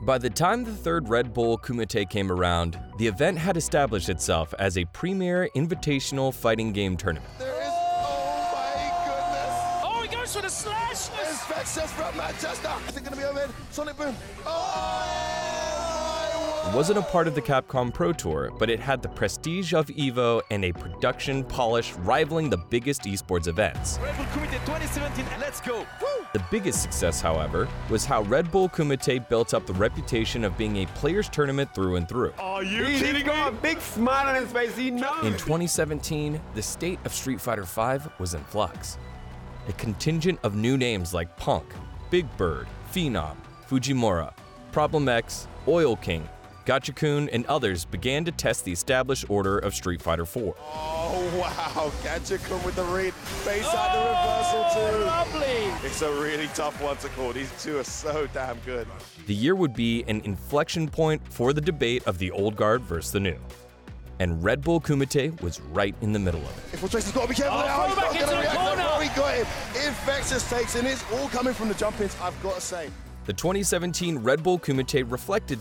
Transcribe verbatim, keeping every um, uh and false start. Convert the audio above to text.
By the time the third Red Bull Kumite came around, the event had established itself as a premier invitational fighting game tournament. There is, oh my goodness! Oh, he goes for the slash! There's Vexus from Manchester. Is it going to be over? Sonic Boom. Oh! It wasn't a part of the Capcom Pro Tour, but it had the prestige of EVO and a production polish rivaling the biggest esports events. Red Bull Kumite twenty seventeen, let's go! Woo! The biggest success, however, was how Red Bull Kumite built up the reputation of being a players' tournament through and through. Are you He's kidding got me? a big smile on his face, he knows. In twenty seventeen, the state of Street Fighter five was in flux. A contingent of new names like Punk, Big Bird, Phenom, Fujimura, Problem X, Oil King, Gachikun, and others began to test the established order of Street Fighter four. Oh wow, Gachikun with the read, base out the reversal too. Lovely! It's a really tough one to call. These two are so damn good. The year would be an inflection point for the debate of the old guard versus the new. And Red Bull Kumite was right in the middle of it. Infiltration's got to be careful Oh, now. throw He's back not into going to the react corner. before he got him. If Vexus takes, and it's all coming from the jump-ins, I've got to say. The twenty seventeen Red Bull Kumite reflected